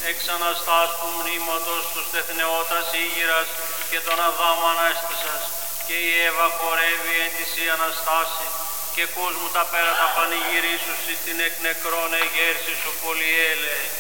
εξ Αναστάσου μνήματος τους τεθνεώτας Ήγηρας και τον Αδάμ Ανέστησας, και η Εύα χορεύει εν της η Αναστάση, και κόσμου τα πέρατα πανηγυρίσουσι την εκ νεκρών εγέρση σου πολυέλε.